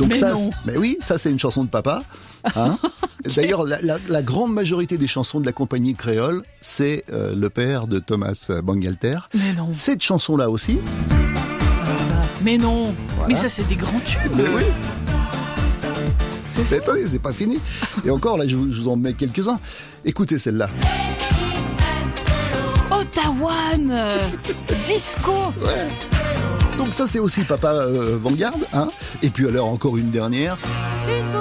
Donc Mais ça, non. mais oui, ça c'est une chanson de papa. Hein. D'ailleurs, la grande majorité des chansons de la compagnie créole, c'est le père de Thomas Bangalter. Mais non. Cette chanson-là aussi. Mais non. Voilà. Mais ça, c'est des grands tubes. Mais oui. C'est fou. Attendez, c'est pas fini. Et encore, là, je vous en mets quelques-uns. Écoutez celle-là. Ottawan Disco. Ouais. Donc ça, c'est aussi Papa Vanguard. Hein. Et puis alors, encore une dernière.